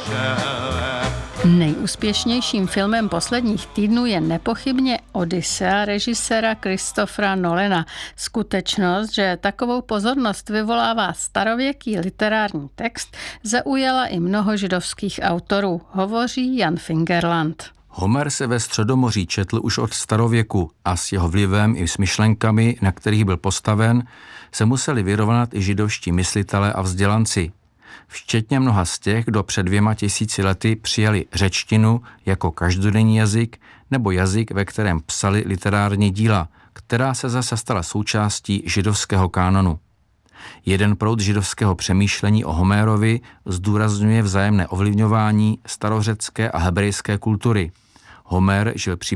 Nejúspěšnějším filmem posledních týdnů je nepochybně Odyssea režiséra Christophera Nolana. Skutečnost, že takovou pozornost vyvolává starověký literární text, zaujala i mnoho židovských autorů, hovoří Jan Fingerland. Homer se ve Středomoří četl už od starověku a s jeho vlivem i s myšlenkami, na kterých byl postaven, se museli vyrovnat i židovští myslitelé a vzdělanci. Včetně mnoha z těch, kdo před 2000 lety přijali řečtinu jako každodenní jazyk nebo jazyk, ve kterém psali literární díla, která se zase stala součástí židovského kánonu. Jeden proud židovského přemýšlení o Homérovi zdůrazňuje vzájemné ovlivňování starořecké a hebrejské kultury. Homer žil